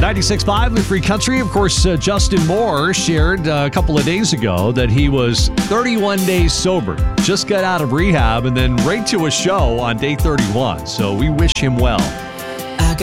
96.5 with Free Country. Of course, Justin Moore shared a couple of days ago that he was 31 days sober. Just got out of rehab and then right to a show on day 31. So we wish him well.